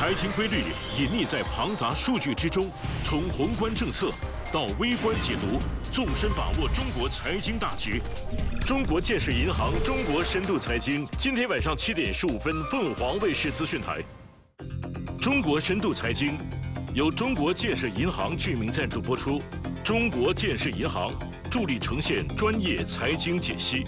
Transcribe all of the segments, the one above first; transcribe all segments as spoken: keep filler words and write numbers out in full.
财经规律隐匿在庞杂数据之中，从宏观政策到微观解读，纵深把握中国财经大局。中国建设银行中国深度财经，今天晚上七点十五分，凤凰卫视资讯台。中国深度财经由中国建设银行居民赞助播出，中国建设银行助力呈现专业财经解析。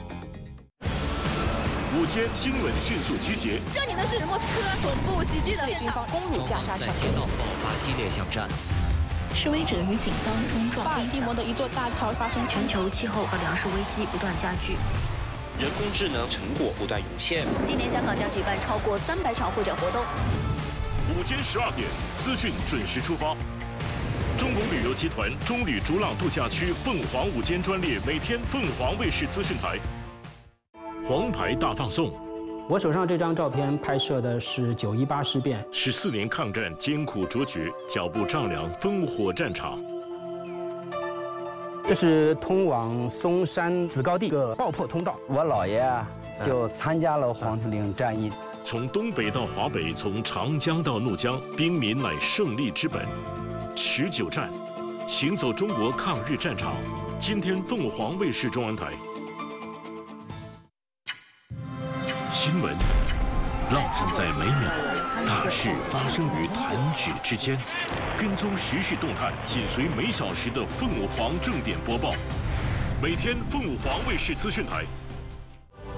午间新闻迅速集结。 这里呢是莫斯科总部袭击的军方攻入加沙城， 街道爆发激烈巷战。 示威者与警方冲撞。 巴尔的摩的一座大桥发生全球气候和粮食危机不断加剧， 人工智能成果不断涌现。 今年香港将举办超过三百场会展活动。 午间十二点，资讯准时出发。中国旅游集团中旅逐浪度假区凤凰午间专列，每天凤凰卫视资讯台。黄牌大放送。 我手上这张照片拍摄的是九一八事变， 十四年抗战艰苦卓绝，脚步丈量烽火战场。 这是通往嵩山紫高地的爆破通道。 我姥爷啊，就参加了黄土岭战役。 从东北到华北，从长江到怒江，兵民乃胜利之本。持久战，行走中国抗日战场。今天凤凰卫视中文台。新闻，浪人在每秒，大事发生于弹指之间。跟踪时事动态，紧随每小时的凤凰正点播报。每天凤凰卫视资讯台